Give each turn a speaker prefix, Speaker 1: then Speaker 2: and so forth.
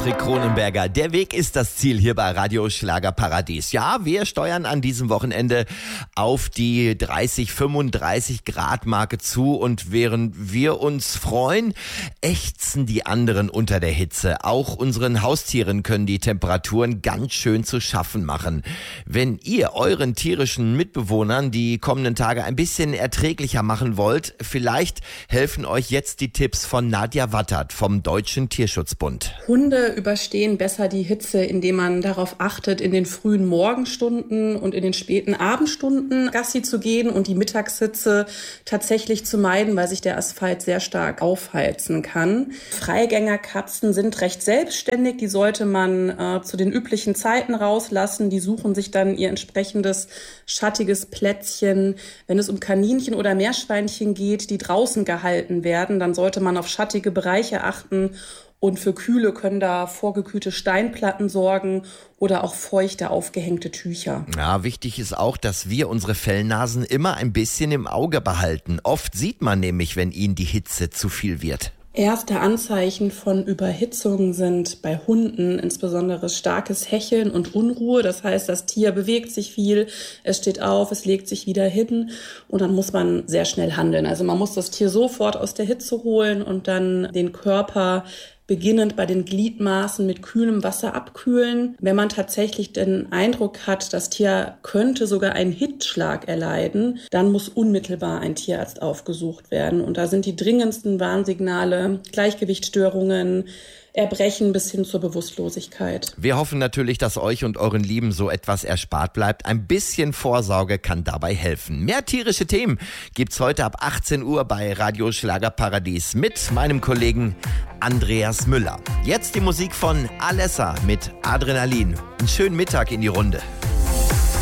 Speaker 1: Patrick Cronenberger. Der Weg ist das Ziel hier bei Radio Schlagerparadies. Ja, wir steuern an diesem Wochenende auf die 30-35 Grad Marke zu und während wir uns freuen, ächzen die anderen unter der Hitze. Auch unseren Haustieren können die Temperaturen ganz schön zu schaffen machen. Wenn ihr euren tierischen Mitbewohnern die kommenden Tage ein bisschen erträglicher machen wollt, vielleicht helfen euch jetzt die Tipps von Nadja Wattert vom Deutschen Tierschutzbund.
Speaker 2: Hunde überstehen besser die Hitze, indem man darauf achtet, in den frühen Morgenstunden und in den späten Abendstunden Gassi zu gehen und die Mittagshitze tatsächlich zu meiden, weil sich der Asphalt sehr stark aufheizen kann. Freigängerkatzen sind recht selbstständig, die sollte man zu den üblichen Zeiten rauslassen. Die suchen sich dann ihr entsprechendes schattiges Plätzchen. Wenn es um Kaninchen oder Meerschweinchen geht, die draußen gehalten werden, dann sollte man auf schattige Bereiche achten. Und für Kühle können da vorgekühlte Steinplatten sorgen oder auch feuchte aufgehängte Tücher.
Speaker 1: Ja, wichtig ist auch, dass wir unsere Fellnasen immer ein bisschen im Auge behalten. Oft sieht man nämlich, wenn ihnen die Hitze zu viel wird.
Speaker 2: Erste Anzeichen von Überhitzung sind bei Hunden insbesondere starkes Hecheln und Unruhe. Das heißt, das Tier bewegt sich viel, es steht auf, es legt sich wieder hin und dann muss man sehr schnell handeln. Also man muss das Tier sofort aus der Hitze holen und dann den Körper beginnend bei den Gliedmaßen mit kühlem Wasser abkühlen. Wenn man tatsächlich den Eindruck hat, das Tier könnte sogar einen Hitzschlag erleiden, dann muss unmittelbar ein Tierarzt aufgesucht werden. Und da sind die dringendsten Warnsignale Gleichgewichtsstörungen, Erbrechen bis hin zur Bewusstlosigkeit.
Speaker 1: Wir hoffen natürlich, dass euch und euren Lieben so etwas erspart bleibt. Ein bisschen Vorsorge kann dabei helfen. Mehr tierische Themen gibt's heute ab 18 Uhr bei Radio Schlagerparadies mit meinem Kollegen Andreas Müller. Jetzt die Musik von Alessa mit Adrenalin. Einen schönen Mittag in die Runde.